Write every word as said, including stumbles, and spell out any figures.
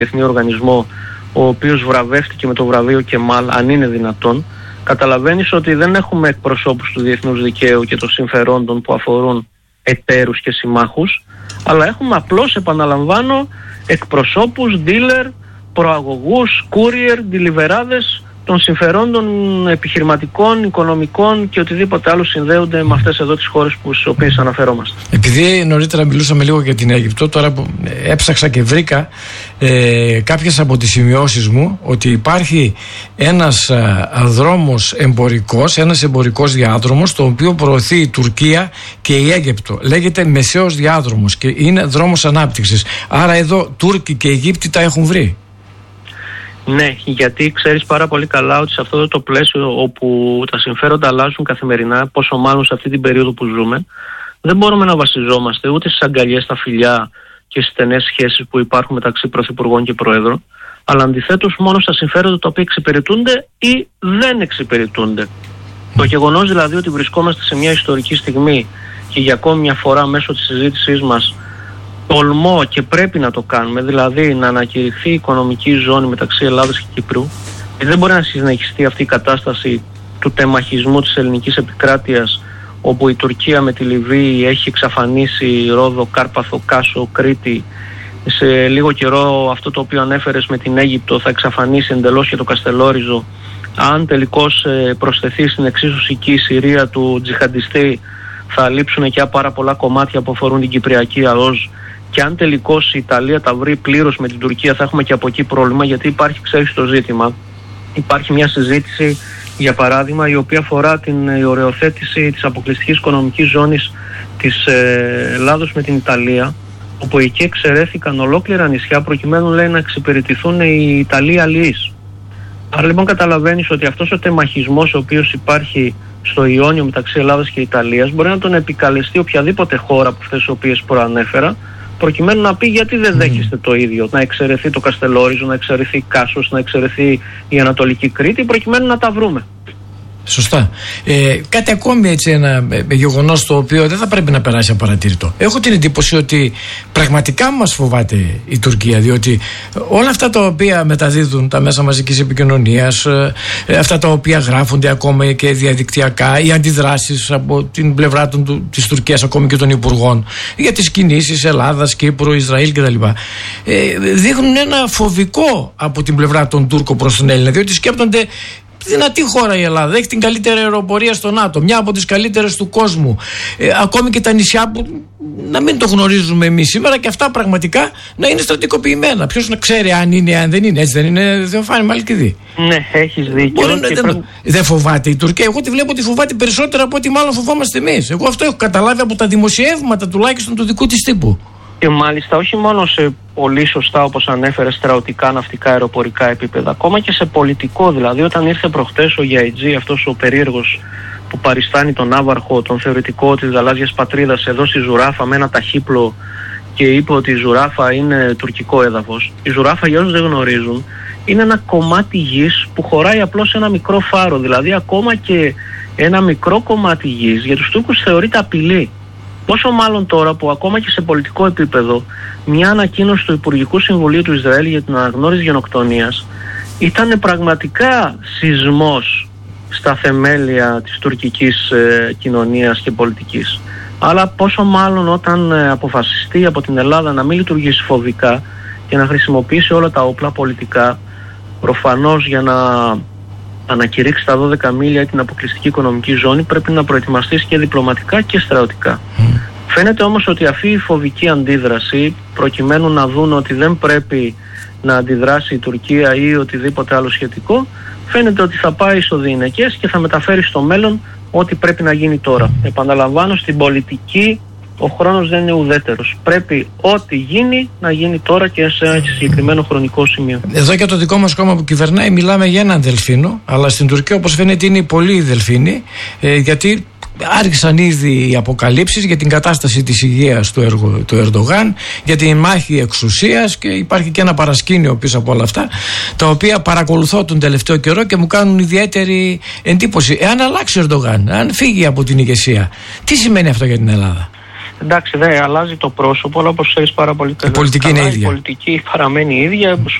διεθνή οργανισμό, ο οποίος βραβεύτηκε με το βραβείο Κεμάλ, αν είναι δυνατόν, καταλαβαίνεις ότι δεν έχουμε εκπροσώπους του διεθνούς δικαίου και των συμφερόντων που αφορούν εταίρους και συμμάχους, αλλά έχουμε απλώς, επαναλαμβάνω, εκπροσώπους, dealer, προαγωγούς, courier, deliverάδες των συμφερόντων επιχειρηματικών, οικονομικών και οτιδήποτε άλλο συνδέονται με αυτές εδώ τις χώρες που, στις οποίες αναφερόμαστε. Επειδή νωρίτερα μιλούσαμε λίγο για την Αίγυπτο, τώρα που έψαξα και βρήκα ε, κάποιες από τις σημειώσεις μου ότι υπάρχει ένας α, δρόμος εμπορικός, ένας εμπορικός διάδρομος, το οποίο προωθεί η Τουρκία και η Αίγυπτο. Λέγεται μεσαίος διάδρομος και είναι δρόμος ανάπτυξης. Άρα εδώ Τούρκοι και Αιγύπτιοι τα έχουν βρει. Ναι, γιατί ξέρεις πάρα πολύ καλά ότι σε αυτό το πλαίσιο όπου τα συμφέροντα αλλάζουν καθημερινά, πόσο μάλλον σε αυτή την περίοδο που ζούμε, δεν μπορούμε να βασιζόμαστε ούτε στις αγκαλιές, στα φιλιά και στις στενές σχέσεις που υπάρχουν μεταξύ πρωθυπουργών και προέδρων, αλλά αντιθέτως μόνο στα συμφέροντα τα οποία εξυπηρετούνται ή δεν εξυπηρετούνται. Mm. Το γεγονός δηλαδή ότι βρισκόμαστε σε μια ιστορική στιγμή και για ακόμη μια φορά μέσω της συζήτησής μας τολμώ και πρέπει να το κάνουμε, δηλαδή να ανακηρυχθεί η οικονομική ζώνη μεταξύ Ελλάδας και Κύπρου, και δεν μπορεί να συνεχιστεί αυτή η κατάσταση του τεμαχισμού της ελληνικής επικράτειας, όπου η Τουρκία με τη Λιβύη έχει εξαφανίσει Ρόδο, Κάρπαθο, Κάσο, Κρήτη. Σε λίγο καιρό αυτό το οποίο ανέφερες με την Αίγυπτο θα εξαφανίσει εντελώς και το Καστελόριζο. Αν τελικώς προσθεθεί στην εξίσωση η Συρία του τζιχαντιστή, θα λείψουν και πάρα πολλά κομμάτια που αφορούν την Κυπριακή ΑΟΣ. Και αν τελικώς η Ιταλία τα βρει πλήρως με την Τουρκία, θα έχουμε και από εκεί πρόβλημα, γιατί υπάρχει, ξέρεις το ζήτημα. Υπάρχει μια συζήτηση, για παράδειγμα, η οποία αφορά την οριοθέτηση της αποκλειστικής οικονομικής ζώνης της ε, Ελλάδος με την Ιταλία, όπου εκεί εξαιρέθηκαν ολόκληρα νησιά προκειμένου, λέει, να εξυπηρετηθούν οι Ιταλοί αλληλείς. Άρα λοιπόν καταλαβαίνεις ότι αυτός ο τεμαχισμός ο οποίος υπάρχει στο Ιόνιο μεταξύ Ελλάδας και Ιταλίας μπορεί να τον επικαλεστεί οποιαδήποτε χώρα από αυτές τις οποίες προανέφερα, προκειμένου να πει γιατί δεν δέχεστε το ίδιο, να εξαιρεθεί το Καστελόριζο, να εξαιρεθεί η Κάσος, να εξαιρεθεί η Ανατολική Κρήτη, προκειμένου να τα βρούμε. Σωστά. Ε, κάτι ακόμη, έτσι, ένα γεγονός το οποίο δεν θα πρέπει να περάσει απαρατήρητο. Έχω την εντύπωση ότι πραγματικά μας φοβάται η Τουρκία, διότι όλα αυτά τα οποία μεταδίδουν τα μέσα μαζικής επικοινωνίας, ε, αυτά τα οποία γράφονται ακόμα και διαδικτυακά, οι αντιδράσεις από την πλευρά των, της Τουρκίας, ακόμη και των υπουργών, για τις κινήσεις Ελλάδας, Κύπρου, Ισραήλ κτλ. Ε, δείχνουν ένα φοβικό από την πλευρά των Τούρκων προς τον Έλληνα, διότι σκέπτονται. Δυνατή χώρα η Ελλάδα, έχει την καλύτερη αεροπορία στο ΝΑΤΟ, μια από τις καλύτερες του κόσμου. Ε, ακόμη και τα νησιά που να μην το γνωρίζουμε εμείς σήμερα, και αυτά πραγματικά να είναι στρατικοποιημένα. Ποιος να ξέρει αν είναι, αν δεν είναι, έτσι δεν είναι, Θεοφάνη Μαλκηδή? Ναι, έχεις δίκιο. Δεν πρέπει... δε φοβάται η Τουρκία. Εγώ τη βλέπω ότι φοβάται περισσότερο από ό,τι μάλλον φοβόμαστε εμείς. Εγώ αυτό έχω καταλάβει από τα δημοσιεύματα τουλάχιστον του δικού της τύπου. Και μάλιστα όχι μόνο σε πολύ σωστά, όπως ανέφερε, στρατιωτικά, ναυτικά, αεροπορικά επίπεδα, ακόμα και σε πολιτικό. Δηλαδή, όταν ήρθε προχτές ο Γιαϊτζή, αυτός ο περίεργος που παριστάνει τον άβαρχο, τον θεωρητικό της γαλάζιας πατρίδας, εδώ στη Ζουράφα με ένα ταχύπλο, και είπε ότι η Ζουράφα είναι τουρκικό έδαφος. Η Ζουράφα, για όσους δεν γνωρίζουν, είναι ένα κομμάτι γης που χωράει απλώς ένα μικρό φάρο. Δηλαδή, ακόμα και ένα μικρό κομμάτι γης για τους Τούρκους θεωρείται απειλή. Πόσο μάλλον τώρα που ακόμα και σε πολιτικό επίπεδο μια ανακοίνωση του Υπουργικού Συμβουλίου του Ισραήλ για την αναγνώριση γενοκτονίας ήταν πραγματικά σεισμός στα θεμέλια της τουρκικής ε, κοινωνίας και πολιτικής. Αλλά πόσο μάλλον όταν ε, αποφασιστεί από την Ελλάδα να μην λειτουργήσει φοβικά και να χρησιμοποιήσει όλα τα όπλα πολιτικά, προφανώς για να ανακηρύξει τα δώδεκα μίλια την αποκλειστική οικονομική ζώνη, πρέπει να προετοιμαστείς και διπλωματικά και στρατιωτικά. Mm. Φαίνεται όμως ότι αυτή η φοβική αντίδραση, προκειμένου να δουν ότι δεν πρέπει να αντιδράσει η Τουρκία ή οτιδήποτε άλλο σχετικό, φαίνεται ότι θα πάει στο διηνεκές και θα μεταφέρει στο μέλλον ό,τι πρέπει να γίνει τώρα. Mm. Επαναλαμβάνω, στην πολιτική ο χρόνος δεν είναι ουδέτερος. Πρέπει ό,τι γίνει να γίνει τώρα και σε ένα συγκεκριμένο χρονικό σημείο. Εδώ και το δικό μας κόμμα που κυβερνάει μιλάμε για έναν δελφίνο, αλλά στην Τουρκία, όπως φαίνεται, είναι πολλοί οι δελφίνοι, ε, γιατί άρχισαν ήδη οι αποκαλύψεις για την κατάσταση της υγείας του, Εργο, του Ερντογάν, για την μάχη εξουσίας, και υπάρχει και ένα παρασκήνιο πίσω από όλα αυτά, τα οποία παρακολουθώ τον τελευταίο καιρό και μου κάνουν ιδιαίτερη εντύπωση. Εάν αλλάξει ο Ερντογάν, αν φύγει από την ηγεσία, τι σημαίνει αυτό για την Ελλάδα? Εντάξει, δεν αλλάζει το πρόσωπο, αλλά όπως ξέρεις πάρα πολύ καλά. Η πολιτική είναι ίδια. Η πολιτική παραμένει ίδια.